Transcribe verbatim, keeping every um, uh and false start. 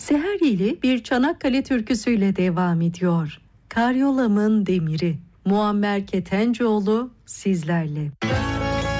Seher Yeli bir Çanakkale türküsüyle devam ediyor. Karyolamın Demiri, Muammer Ketencoğlu sizlerle.